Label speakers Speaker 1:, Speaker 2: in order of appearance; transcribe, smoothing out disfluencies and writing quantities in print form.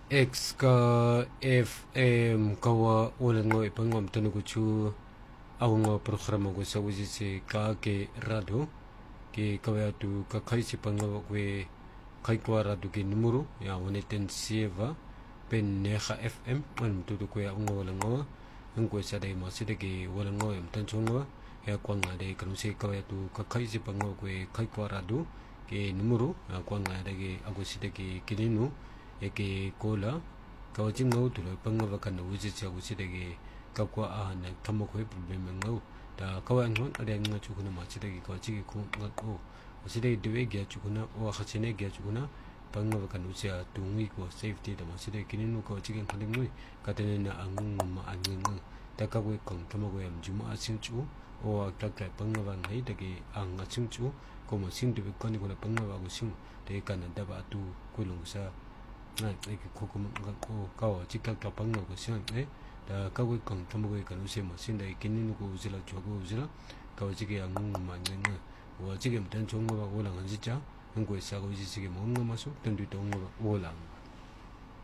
Speaker 1: X ka FM kawa ulan ngo ipangom tanu kuchu awang programa ko sa wisi si ka ke radio ke kawaya tu ka kai si pangawa kwe kai kwa radio ke numero ya waneten sieva pen neha FM man tu kwe awang ulan ngo ang kwe sa day masida ke ulan ngo im tan chungwa ya kwa nga day kanong si kawaya tu ka kai si pangawa kwe kai kwa radio ke numero ya kwa nga day ke ako sida ke kininu eke kola kawajim ngau tulo pangwa kana wuji cha wuji dege kakwa ahana tamoko he problem ngau da kawan ngon ada nga chukuna ma chidege kawaji ku ngako wuji dewe gya chukuna o khachine gya chukuna pangwa kana wuji tungi ko safety da ma chidege kininu kawaji kan ngui katene na angung ma angung da kakwe kong tamoko yam juma asingchu o kakla pangwa ngai dege anga chingchu ko ma singde be kani ko pangwa go sing de kana da ba tu kulungsa 이렇게 고구마 갖고 가와 직각 덮방 놓고 시원해 다 가고 있건 담고 있건 우세 뭐 신다 있긴 놓고 우지라 저거 우지라 가와 지게 양궁 만드는 와 지게 무슨 좋은 거 하고 올라간 진짜 한국에 싸고 이제 지게 뭔가 마셔 던도 동거 올라